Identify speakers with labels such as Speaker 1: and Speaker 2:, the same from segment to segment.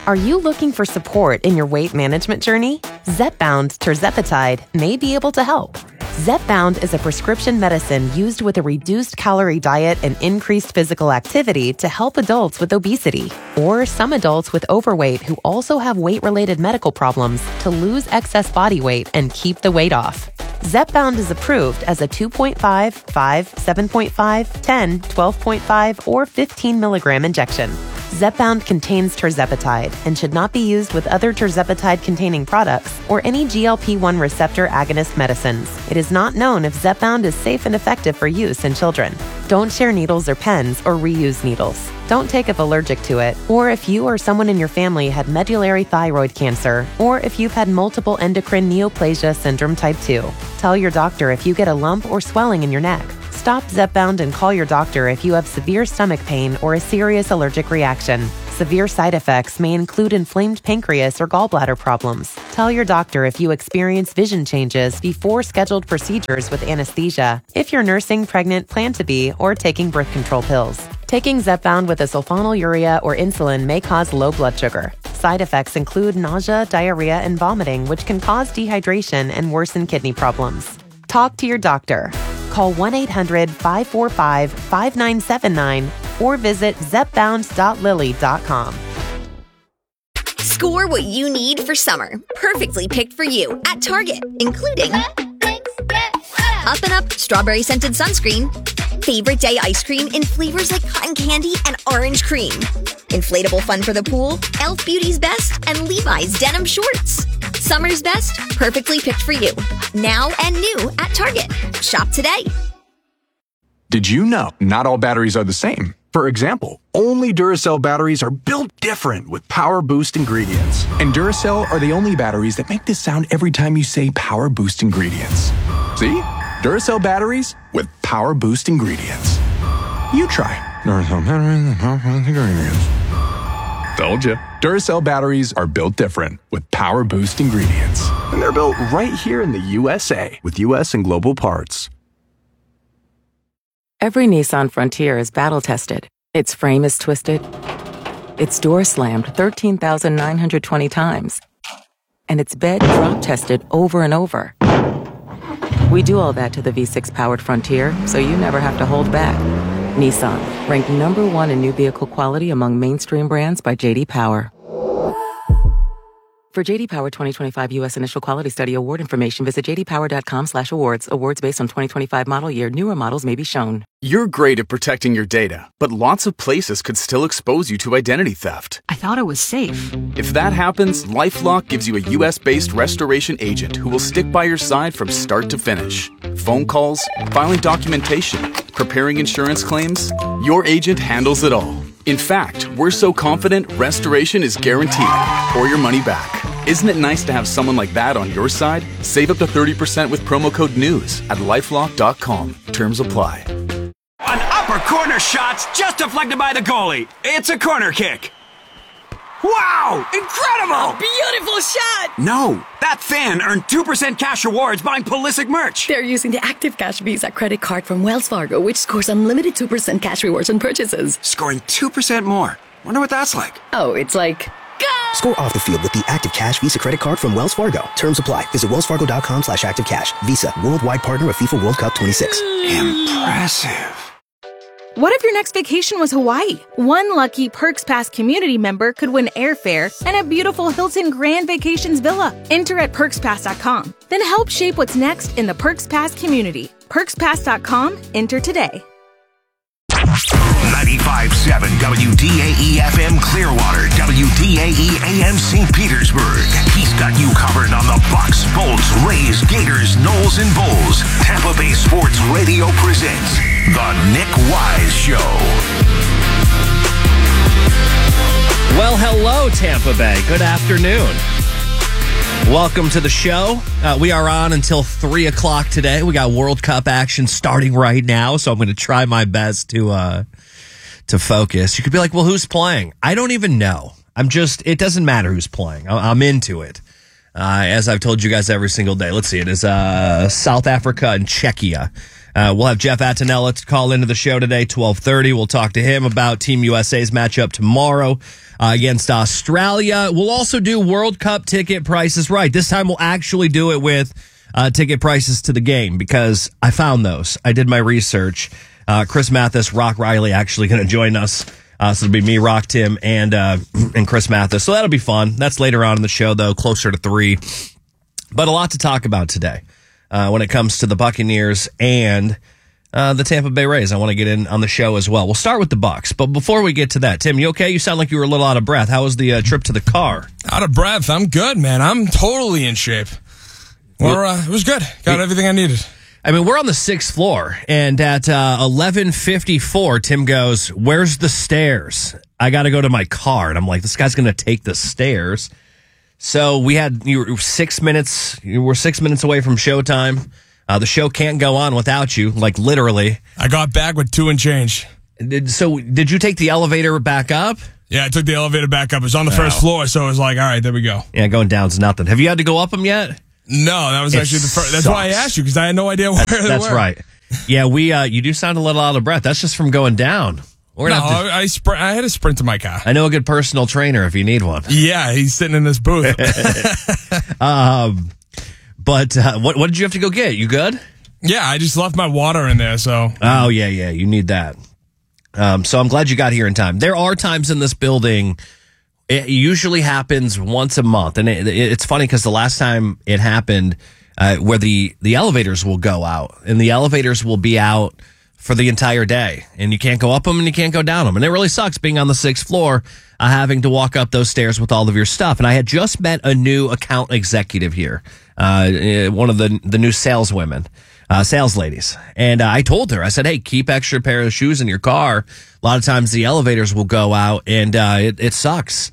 Speaker 1: Are you looking for support in your weight management journey? Zepbound tirzepatide may be able to help. Zepbound is a prescription medicine used with a reduced calorie diet and increased physical activity to help adults with obesity, or some adults with overweight who also have weight-related medical problems to lose excess body weight and keep the weight off. Zepbound is approved as a 2.5, 5, 7.5, 10, 12.5, or 15 milligram injection. Zepbound contains tirzepatide and should not be used with other tirzepatide-containing products or any GLP-1 receptor agonist medicines. It is not known if Zepbound is safe and effective for use in children. Don't share needles or pens or reuse needles. Don't take if allergic to it, or if you or someone in your family had medullary thyroid cancer, or if you've had multiple endocrine neoplasia syndrome type 2. Tell your doctor if you get a lump or swelling in your neck. Stop Zepbound and call your doctor if you have severe stomach pain or a serious allergic reaction. Severe side effects may include inflamed pancreas or gallbladder problems. Tell your doctor if you experience vision changes before scheduled procedures with anesthesia, if you're nursing, pregnant, plan to be, or taking birth control pills. Taking Zepbound with a sulfonylurea or insulin may cause low blood sugar. Side effects include nausea, diarrhea, and vomiting, which can cause dehydration and worsen kidney problems. Talk to your doctor. Call 1-800-545-5979 or visit zepbound.lily.com.
Speaker 2: Score what you need for summer. Perfectly picked for you at Target, including Up and Up Strawberry Scented Sunscreen, Favorite Day Ice Cream in flavors like cotton candy and orange cream, Inflatable Fun for the Pool, Elf Beauty's Best, and Levi's Denim Shorts. Summer's best, perfectly picked for you. Now and new at Target. Shop today.
Speaker 3: Did you know not all batteries are the same? For example, only Duracell batteries are built different with Power Boost ingredients. And Duracell are the only batteries that make this sound every time you say Power Boost ingredients. See? Duracell batteries with Power Boost ingredients. You try. Duracell batteries with Power Boost ingredients. Told you. Duracell batteries are built different with Power Boost ingredients. And they're built right here in the USA with US and global parts.
Speaker 4: Every Nissan Frontier is battle-tested. Its frame is twisted. Its door slammed 13,920 times. And its bed drop-tested over and over. We do all that to the V6-powered Frontier, so you never have to hold back. Nissan, ranked number 1 in new vehicle quality among mainstream brands by J.D. Power. For J.D. Power 2025 U.S. Initial Quality Study award information, visit jdpower.com/awards. Awards based on 2025 model year. Newer models may be shown.
Speaker 5: You're great at protecting your data, but lots of places could still expose you to identity theft.
Speaker 6: I thought it was safe.
Speaker 5: If that happens, LifeLock gives you a U.S.-based restoration agent who will stick by your side from start to finish. Phone calls, filing documentation, preparing insurance claims, your agent handles it all. In fact, we're so confident restoration is guaranteed or your money back. Isn't it nice to have someone like that on your side? Save up to 30% with promo code NEWS at LifeLock.com. Terms apply.
Speaker 7: An upper corner shot's just deflected by the goalie. It's a corner kick. Wow! Incredible!
Speaker 6: Beautiful shot!
Speaker 7: No, that fan earned 2% cash rewards buying Pulisic merch.
Speaker 6: They're using the Active Cash Visa credit card from Wells Fargo, which scores unlimited 2% cash rewards on purchases.
Speaker 7: Scoring 2% more. Wonder what that's like.
Speaker 6: Oh, it's like... Go!
Speaker 8: Score off the field with the Active Cash Visa credit card from Wells Fargo. Terms apply. Visit wellsfargo.com/activecash. Visa, worldwide partner of FIFA World Cup 26.
Speaker 7: Impressive.
Speaker 9: What if your next vacation was Hawaii? One lucky Perks Pass community member could win airfare and a beautiful Hilton Grand Vacations villa. Enter at perkspass.com. Then help shape what's next in the Perks Pass community. Perkspass.com. Enter today.
Speaker 10: 95.7 WDAE-FM Clearwater, WDAE-AM St. Petersburg. He's got you covered on the Bucks, Bolts, Rays, Gators, Knowles, and Bulls. Tampa Bay Sports Radio presents The Nick Wise Show.
Speaker 11: Well, hello, Tampa Bay. Good afternoon. Welcome to the show. We are on until 3 o'clock today. We got World Cup action starting right now, so I'm going to try my best to focus. You could be like, well, who's playing? I don't even know. It doesn't matter who's playing. I'm into it. As I've told you guys every single day. Let's see. It is South Africa and Czechia We'll have Jeff Attinella to call into the show today, 12:30. We'll talk to him about Team USA's matchup tomorrow against Australia. We'll also do World Cup ticket prices right. This time we'll actually do it with ticket prices to the game because I found those. I did my research. Chris Mathis, Rock Riley actually going to join us. So it'll be me, Rock, Tim, and Chris Mathis. So that'll be fun. That's later on in the show, though, closer to 3. But a lot to talk about today when it comes to the Buccaneers and the Tampa Bay Rays. I want to get in on the show as well. We'll start with the Bucs. But before we get to that, Tim, you okay? You sound like you were a little out of breath. How was the trip to the car?
Speaker 12: Out of breath. I'm good, man. I'm totally in shape. Well, it was good. Got everything I needed.
Speaker 11: I mean, we're on the 6th floor, and at 11:54, Tim goes, "Where's the stairs? I got to go to my car." And I'm like, this guy's going to take the stairs. So you were 6 minutes. You were 6 minutes away from showtime. The show can't go on without you, like literally.
Speaker 12: I got back with 2 and change.
Speaker 11: So did you take the elevator back up?
Speaker 12: Yeah, I took the elevator back up. It was on the first floor, so it was like, all right, there we go.
Speaker 11: Yeah, going down's nothing. Have you had to go up them yet?
Speaker 12: No, that was actually the first. That's why I asked you, because I had no idea where they were.
Speaker 11: That's right. Yeah, you do sound a little out of breath. That's just from going down.
Speaker 12: I had to sprint to my car.
Speaker 11: I know a good personal trainer if you need one.
Speaker 12: Yeah, he's sitting in this booth.
Speaker 11: But what did you have to go get? You good?
Speaker 12: Yeah, I just left my water in there, so.
Speaker 11: Oh, yeah, you need that. So I'm glad you got here in time. There are times in this building, it usually happens once a month. And it's funny because the last time it happened, where the elevators will go out, and the elevators will be out for the entire day, and you can't go up them and you can't go down them. And it really sucks being on the 6th floor, having to walk up those stairs with all of your stuff. And I had just met a new account executive here, one of the new saleswomen. Sales ladies. And I told her, I said, hey, keep extra pair of shoes in your car. A lot of times the elevators will go out, and it sucks.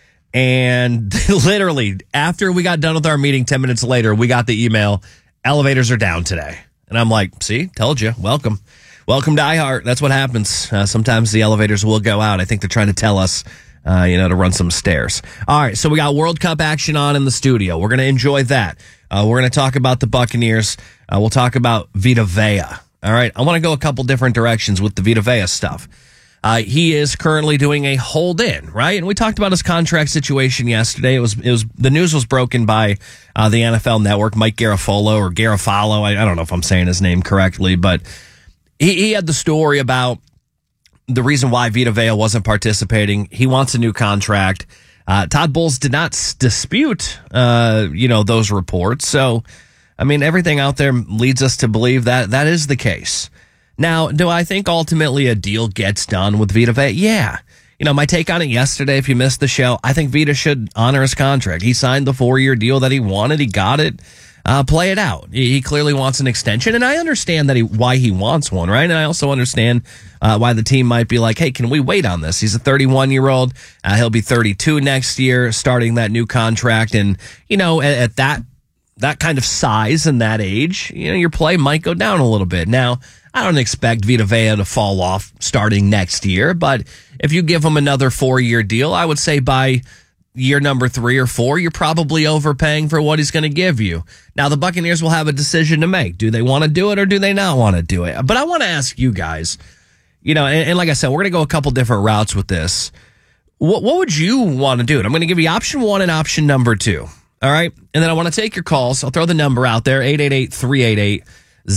Speaker 11: And literally, after we got done with our meeting 10 minutes later, we got the email, elevators are down today. And I'm like, see, told you, welcome. Welcome to iHeart. That's what happens. Sometimes the elevators will go out. I think they're trying to tell us, to run some stairs. All right, so we got World Cup action on in the studio. We're going to enjoy that. We're going to talk about the Buccaneers. We'll talk about Vita Vea. All right, I want to go a couple different directions with the Vita Vea stuff. He is currently doing a hold-in, right? And we talked about his contract situation yesterday. It was the news was broken by the NFL Network, Mike Garafolo. I don't know if I'm saying his name correctly, but he had the story about the reason why Vita Vea wasn't participating. He wants a new contract. Todd Bowles did not dispute, those reports. So, I mean, everything out there leads us to believe that that is the case. Now, do I think ultimately a deal gets done with Vita Vea? Yeah. My take on it yesterday, if you missed the show, I think Vita should honor his contract. He signed the 4-year deal that he wanted. He got it. Play it out. He clearly wants an extension, and I understand why he wants one, right? And I also understand why the team might be like, hey, can we wait on this? He's a 31-year-old. He'll be 32 next year, starting that new contract. And, at that kind of size and that age, your play might go down a little bit. Now, I don't expect Vita Vea to fall off starting next year, but if you give him another 4-year deal, I would say by year number 3 or 4, you're probably overpaying for what he's going to give you. Now, the Buccaneers will have a decision to make. Do they want to do it or do they not want to do it? But I want to ask you guys, and like I said, we're going to go a couple different routes with this. What would you want to do? I'm going to give you option 1 and option number 2. All right. And then I want to take your calls. I'll throw the number out there, 888-388-0957.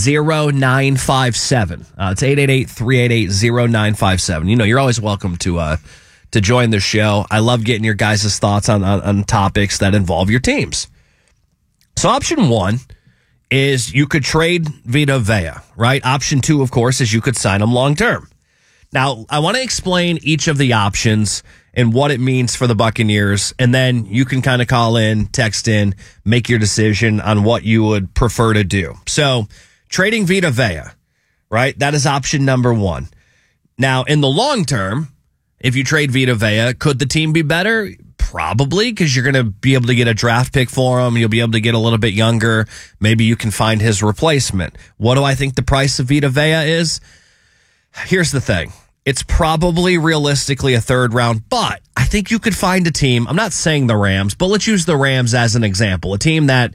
Speaker 11: It's 888-388-0957. You're always welcome to join the show. I love getting your guys' thoughts on topics that involve your teams. So option 1 is you could trade Vita Vea, right? Option 2, of course, is you could sign him long term. Now, I want to explain each of the options and what it means for the Buccaneers, and then you can kind of call in, text in, make your decision on what you would prefer to do. So, trading Vita Vea, right? That is option number 1. Now, in the long term, if you trade Vita Vea, could the team be better? Probably, because you're going to be able to get a draft pick for him. You'll be able to get a little bit younger. Maybe you can find his replacement. What do I think the price of Vita Vea is? Here's the thing. It's probably realistically a 3rd round, but I think you could find a team. I'm not saying the Rams, but let's use the Rams as an example. A team that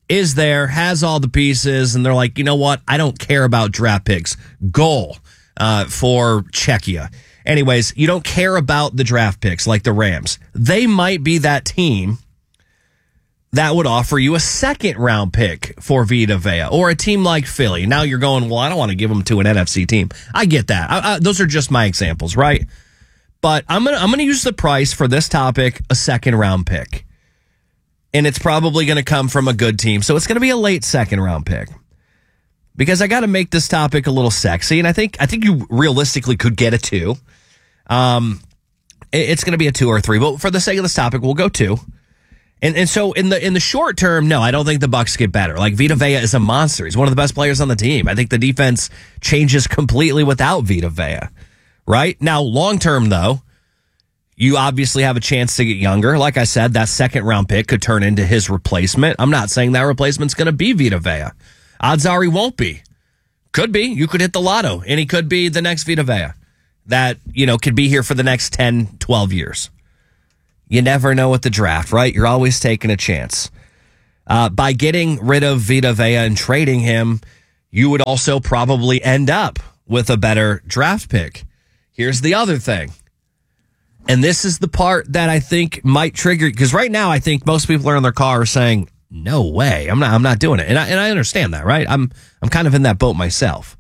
Speaker 11: is there, has all the pieces, and they're like, you know what? I don't care about draft picks. Goal for Czechia. Anyways, you don't care about the draft picks like the Rams. They might be that team that would offer you a second-round pick for Vita Vea, or a team like Philly. Now you're going, well, I don't want to give them to an NFC team. I get that. Those are just my examples, right? But I'm gonna use the price for this topic, a second-round pick. And it's probably going to come from a good team. So it's going to be a late second-round pick. Because I got to make this topic a little sexy, and I think you realistically could get a 2. It's going to be a 2 or 3, but for the sake of this topic, we'll go 2. And so in the short term, no, I don't think the Bucs get better. Like, Vita Vea is a monster. He's one of the best players on the team. I think the defense changes completely without Vita Vea. Right? Now, long term, though, you obviously have a chance to get younger. Like I said, that second-round pick could turn into his replacement. I'm not saying that replacement's going to be Vita Vea. Odds are he won't be. Could be. You could hit the lotto, and he could be the next Vita Vea that, could be here for the next 10, 12 years. You never know with the draft, right? You're always taking a chance. By getting rid of Vita Vea and trading him, you would also probably end up with a better draft pick. Here's the other thing. And this is the part that I think might trigger, because right now I think most people are in their car saying, no way, I'm not doing it. And I understand that, right? I'm kind of in that boat myself.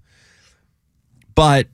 Speaker 11: But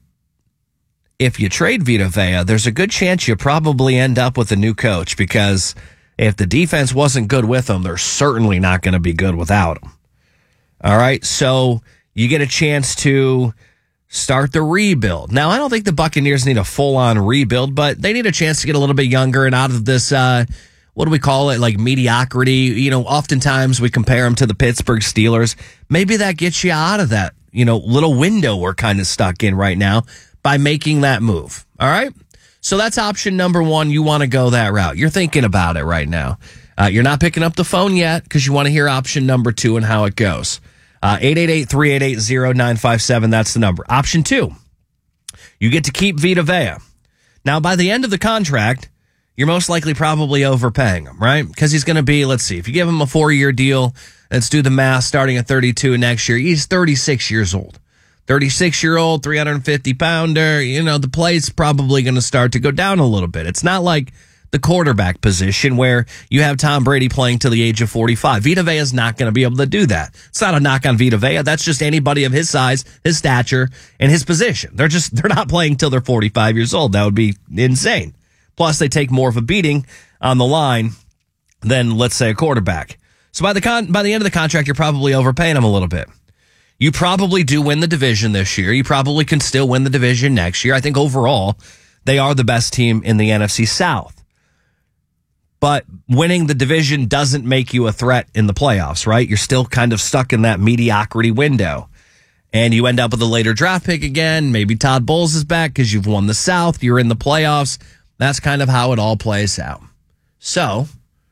Speaker 11: if you trade Vita Vea, there's a good chance you probably end up with a new coach, because if the defense wasn't good with him, they're certainly not going to be good without him. All right, so you get a chance to start the rebuild. Now, I don't think the Buccaneers need a full-on rebuild, but they need a chance to get a little bit younger and out of this, what do we call it, like mediocrity. Oftentimes we compare them to the Pittsburgh Steelers. Maybe that gets you out of that, little window we're kind of stuck in right now by making that move. All right? So that's option number 1. You want to go that route. You're thinking about it right now. You're not picking up the phone yet because you want to hear option number 2 and how it goes. 888-388-0957, that's the number. Option 2, you get to keep Vita Vea. Now, by the end of the contract, you're most likely probably overpaying him, right? Because he's going to be, let's see, if you give him a 4-year deal, let's do the math, starting at 32 next year, he's 36 years old. 36-year-old, 350-pounder, the play's probably going to start to go down a little bit. It's not like the quarterback position where you have Tom Brady playing till the age of 45. Vita Vea is not going to be able to do that. It's not a knock on Vita Vea. That's just anybody of his size, his stature, and his position. They're not playing till they're 45 years old. That would be insane. Plus, they take more of a beating on the line than, let's say, a quarterback. So by the end of the contract, you're probably overpaying him a little bit. You probably do win the division this year. You probably can still win the division next year. I think overall, they are the best team in the NFC South. But winning the division doesn't make you a threat in the playoffs, right? You're still kind of stuck in that mediocrity window. And you end up with a later draft pick again. Maybe Todd Bowles is back because you've won the South. You're in the playoffs. That's kind of how it all plays out. So,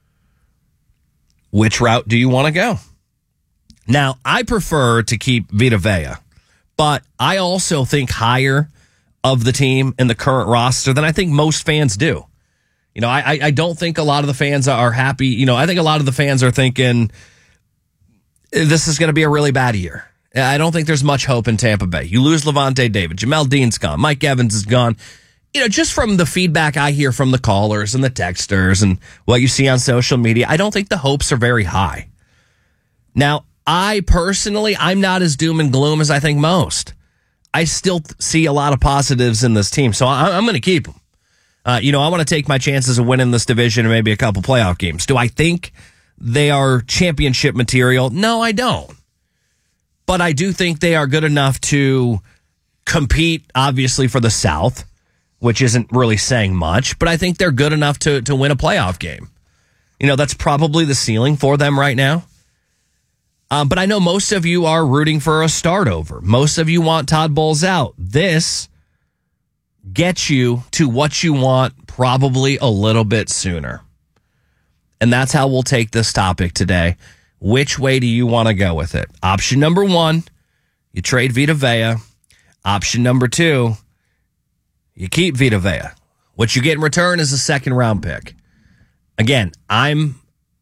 Speaker 11: which route do you want to go? Now, I prefer to keep Vita Vea, but I also think higher of the team in the current roster than I think most fans do. I don't think a lot of the fans are happy. I think a lot of the fans are thinking this is going to be a really bad year. I don't think there's much hope in Tampa Bay. You lose Levante David. Jamel Dean's gone. Mike Evans is gone. Just from the feedback I hear from the callers and the texters and what you see on social media, I don't think the hopes are very high. Now, I'm not as doom and gloom as I think most. I still see a lot of positives in this team, so I'm going to keep them. I want to take my chances of winning this division and maybe a couple playoff games. Do I think they are championship material? No, I don't. But I do think they are good enough to compete, obviously, for the South, which isn't really saying much. But I think they're good enough to win a playoff game. That's probably the ceiling for them right now. But I know most of you are rooting for a start over. Most of you want Todd Bowles out. This gets you to what you want probably a little bit sooner. And that's how we'll take this topic today. Which way do you want to go with it? Option number 1, you trade Vita Vea. Option number 2, you keep Vita Vea. What you get in return is a second round pick. Again, I'm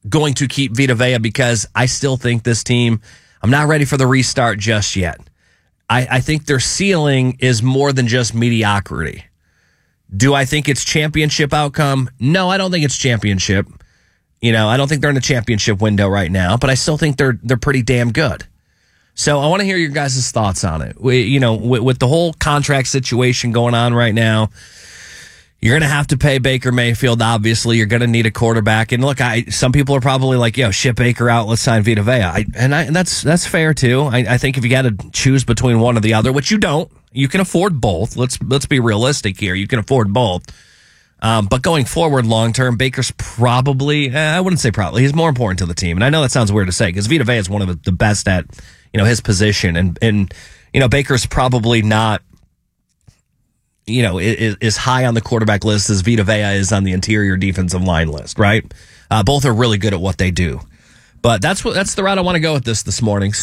Speaker 11: going to keep Vita Vea because I still think this team, I'm not ready for the restart just yet. I think their ceiling is more than just mediocrity. Do I think it's championship outcome? No, I don't think it's championship. I don't think they're in a championship window right now, but I still think they're pretty damn good. So I want to hear your guys' thoughts on it. With the whole contract situation going on right now, you're going to have to pay Baker Mayfield, obviously. You're going to need a quarterback. And look, some people are probably like, ship Baker out, let's sign Vita Vea. And that's fair, too. I think if you got to choose between one or the other, which you don't, you can afford both. Let's be realistic here. You can afford both. But going forward long-term, Baker's probably, I wouldn't say probably, he's more important to the team. And I know that sounds weird to say because Vita Vea is one of the best at, his position. And Baker's probably not, is high on the quarterback list as Vita Vea is on the interior defensive line list, right? Both are really good at what they do. But that's the route I want to go with this afternoon.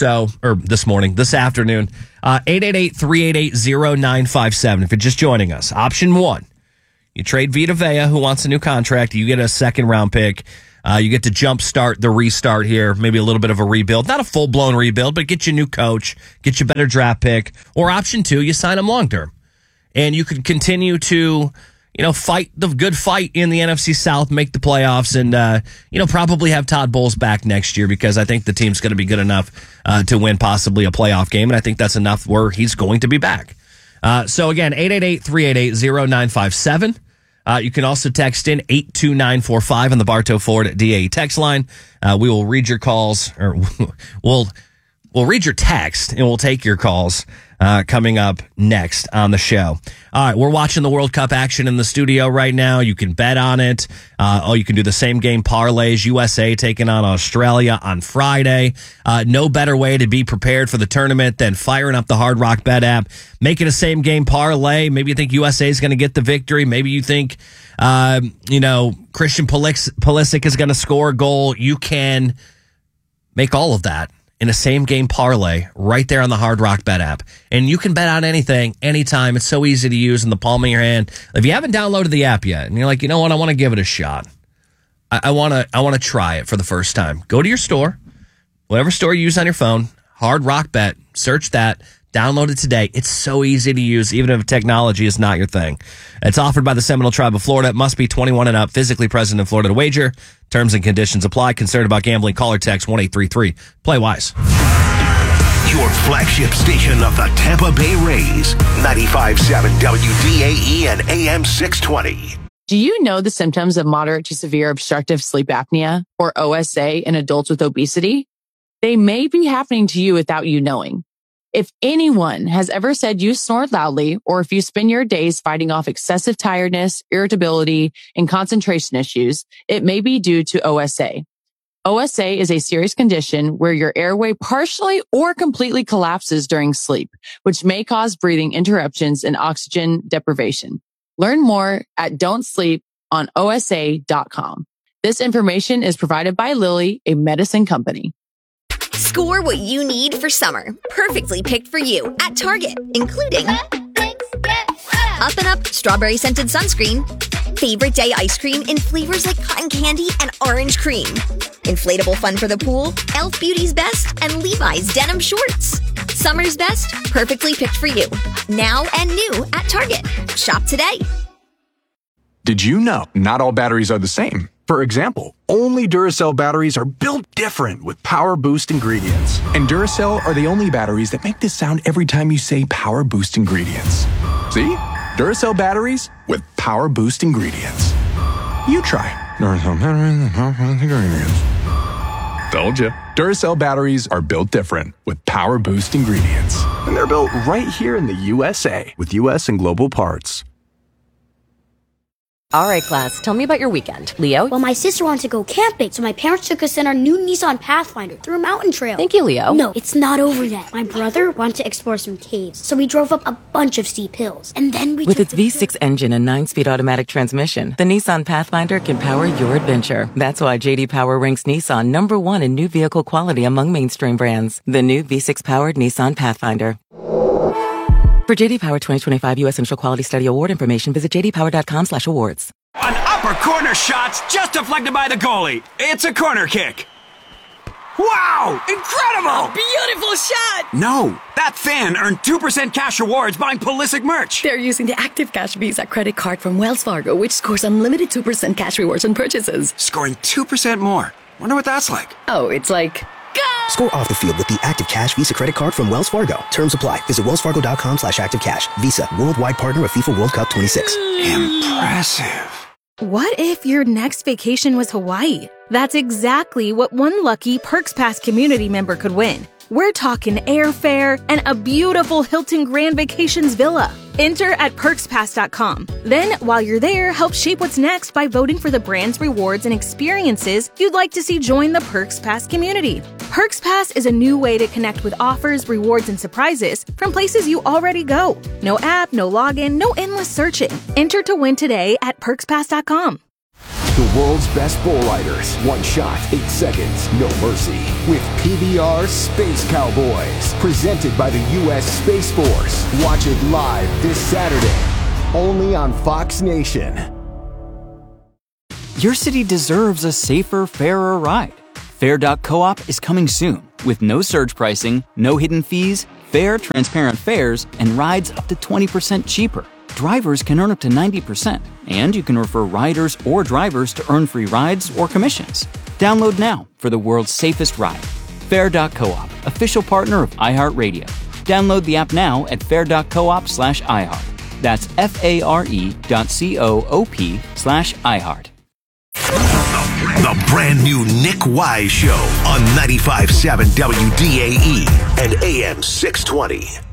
Speaker 11: 888-388-0957. If you're just joining us, option one, you trade Vita Vea, who wants a new contract. You get a second-round pick. You get to jumpstart the restart here, maybe a little bit of a rebuild. Not a full-blown rebuild, but get you a new coach, get you a better draft pick. Or option two, you sign him long-term. And you could continue to, fight the good fight in the NFC South, make the playoffs, and, probably have Todd Bowles back next year because I think the team's going to be good enough to win possibly a playoff game. And I think that's enough where he's going to be back. So again, 888-388-0957. You can also text in 82945 on the Bartow Ford DAE text line. We will read your calls, or we'll read your text, and we'll take your calls coming up next on the show. All right, we're watching the World Cup action in the studio right now. You can bet on it. You can do the same game parlays. USA taking on Australia on Friday. No better way to be prepared for the tournament than firing up the Hard Rock Bet app, making a same game parlay. Maybe you think USA is going to get the victory. Maybe you think, Christian Pulisic is going to score a goal. You can make all of that in a same-game parlay right there on the Hard Rock Bet app. And you can bet on anything, anytime. It's so easy to use in the palm of your hand. If you haven't downloaded the app yet, and you're like, you know what, I want to give it a shot. I want to try it for the first time. Go to your store, whatever store you use on your phone, Hard Rock Bet, search that, download it today. It's so easy to use, even if technology is not your thing. It's offered by the Seminole Tribe of Florida. It must be 21 and up, physically present in Florida to wager. Terms and conditions apply. Concerned about gambling? Call or text 1-833. Play wise.
Speaker 10: Your flagship station of the Tampa Bay Rays. 95.7 WDAE and AM 620.
Speaker 13: Do you know the symptoms of moderate to severe obstructive sleep apnea, or OSA, in adults with obesity? They may be happening to you without you knowing. If anyone has ever said you snore loudly, or if you spend your days fighting off excessive tiredness, irritability, and concentration issues, it may be due to OSA. OSA is a serious condition where your airway partially or completely collapses during sleep, which may cause breathing interruptions and oxygen deprivation. Learn more at don'tsleeponosa.com. This information is provided by Lilly, a medicine company.
Speaker 2: Score what you need for summer, perfectly picked for you at Target, including Up and Up strawberry scented sunscreen, favorite day ice cream in flavors like cotton candy and orange cream, inflatable fun for the pool, Elf Beauty's Best, and Levi's denim shorts. Summer's best, perfectly picked for you. Now and new at Target. Shop today.
Speaker 3: Did you know not all batteries are the same? For example, only Duracell batteries are built different with Power Boost ingredients. And Duracell are the only batteries that make this sound every time you say Power Boost ingredients. See? Duracell batteries with Power Boost ingredients. You try. Duracell batteries with Power Boost ingredients. Told you. Duracell batteries are built different with Power Boost ingredients. And they're built right here in the USA with US and global parts.
Speaker 14: All right, class, tell me about your weekend. Leo?
Speaker 15: Well, my sister wanted to go camping, so my parents took us in our new Nissan Pathfinder through a mountain trail.
Speaker 14: Thank you, Leo.
Speaker 15: No, it's not over yet. My brother wanted to explore some caves, so we drove up a bunch of steep hills. And then we
Speaker 4: With its V6 engine and 9-speed automatic transmission, the Nissan Pathfinder can power your adventure. That's why J.D. Power ranks Nissan #1 in new vehicle quality among mainstream brands. The new V6-powered Nissan Pathfinder. For J.D. Power 2025 U.S. Initial Quality Study Award information, visit jdpower.com/awards.
Speaker 7: An upper corner shot's just deflected by the goalie. It's a corner kick. Wow! Incredible!
Speaker 6: Beautiful shot!
Speaker 7: No, that fan earned 2% cash rewards buying Pulisic merch.
Speaker 6: They're using the Active Cash Visa credit card from Wells Fargo, which scores unlimited 2% cash rewards on purchases.
Speaker 7: Scoring 2% more. Wonder what that's like.
Speaker 6: Oh, it's like...
Speaker 8: Score off the field with the Active Cash Visa credit card from Wells Fargo. Terms apply. Visit wellsfargo.com/activecash. Visa, worldwide partner of FIFA World Cup 26.
Speaker 7: Impressive.
Speaker 9: What if your next vacation was Hawaii? That's exactly what one lucky Perks Pass community member could win. We're talking airfare and a beautiful Hilton Grand Vacations villa. Enter at perkspass.com. Then, while you're there, help shape what's next by voting for the brands, rewards, and experiences you'd like to see join the Perks Pass community. Perks Pass is a new way to connect with offers, rewards, and surprises from places you already go. No app, no login, no endless searching. Enter to win today at perkspass.com.
Speaker 16: The world's best bull riders. One shot, 8 seconds, no mercy. With PBR Space Cowboys. Presented by the U.S. Space Force. Watch it live this Saturday. Only on Fox Nation.
Speaker 17: Your city deserves a safer, fairer ride. Fair.coop is coming soon. With no surge pricing, no hidden fees, fair, transparent fares, and rides up to 20% cheaper. Drivers can earn up to 90%, and you can refer riders or drivers to earn free rides or commissions. Download now for the world's safest ride. Fair.coop, official partner of iHeartRadio. Download the app now at fair.coop/iHeart. That's FARE.coop/iHeart.
Speaker 10: The brand new Nick Wise Show on 95.7 WDAE and AM 620.